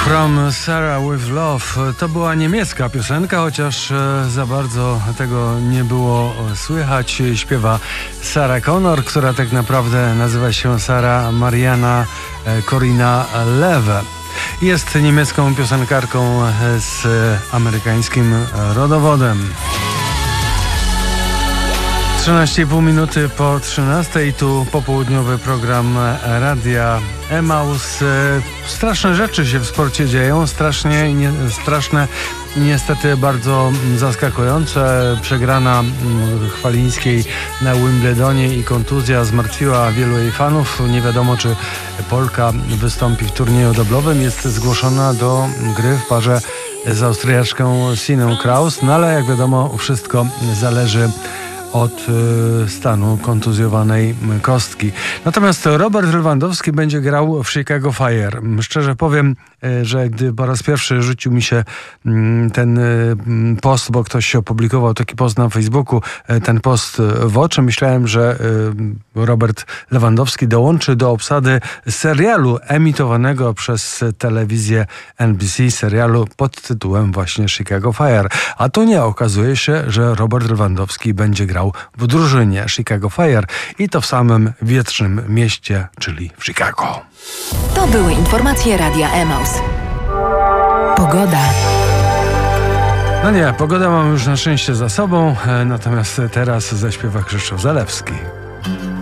From Sarah with Love. To była niemiecka piosenka, chociaż za bardzo tego nie było słychać. Śpiewa Sarah Connor, która tak naprawdę nazywa się Sarah Mariana Corina Lewe. Jest niemiecką piosenkarką z amerykańskim rodowodem. 13,5 minuty po 13, tu popołudniowy program Radia Emaus. Straszne rzeczy się w sporcie dzieją, straszne, niestety bardzo zaskakujące. Przegrana Chwalińskiej na Wimbledonie i kontuzja zmartwiła wielu jej fanów. Nie wiadomo, czy Polka wystąpi w turnieju doblowym. Jest zgłoszona do gry w parze z Austriaczką Siną Kraus, no ale jak wiadomo, wszystko zależy od stanu kontuzjowanej kostki. Natomiast Robert Lewandowski będzie grał w Chicago Fire. Szczerze powiem, że gdy po raz pierwszy rzucił mi się ten post, bo ktoś opublikował taki post na Facebooku, ten post w oczy, myślałem, że Robert Lewandowski dołączy do obsady serialu emitowanego przez telewizję NBC, serialu pod tytułem właśnie Chicago Fire. A tu nie, okazuje się, że Robert Lewandowski będzie grał w drużynie Chicago Fire i to w samym wietrznym mieście, czyli w Chicago. To były informacje Radia Emaus. Pogoda. No nie, pogodę mamy już na szczęście za sobą, natomiast teraz zaśpiewa Krzysztof Zalewski.